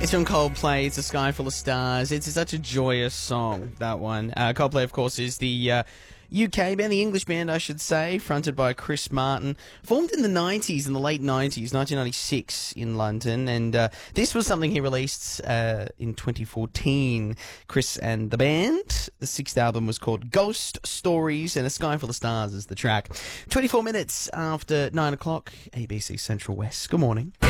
It's from Coldplay. It's A Sky Full of Stars. It's such a joyous song, that one. Coldplay, of course, is the UK band, the English band, I should say, fronted by Chris Martin. Formed in the 90s, in the late 90s, 1996 in London. And this was something he released in 2014. Chris and the band. The sixth album was called Ghost Stories, and A Sky Full of Stars is the track. 24 minutes after 9 o'clock, ABC Central West. Good morning.